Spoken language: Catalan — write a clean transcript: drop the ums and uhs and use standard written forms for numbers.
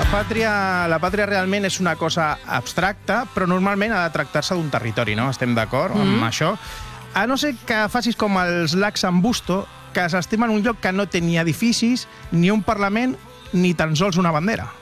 pàtria realment és una cosa abstracta, però normalment ha de tractar-se d'un territori, no? Estem d'acord amb això? A no ser que facis com els lacs en Busto, que s'estimen un lloc que no té ni edificis, ni un Parlament, ni tan sols una bandera.